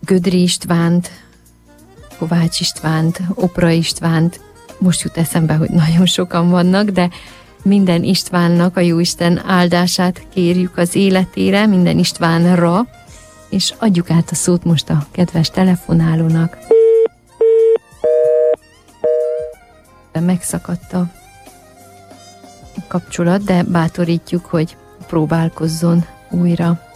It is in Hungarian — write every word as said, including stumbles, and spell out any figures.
Gödri Istvánt, Kovács Istvánt, Opra Istvánt, most jut eszembe, hogy nagyon sokan vannak, de minden Istvánnak a Jóisten áldását kérjük az életére, minden Istvánra, és adjuk át a szót most a kedves telefonálónak. Megszakadt a kapcsolat, de bátorítjuk, hogy próbálkozzon újra.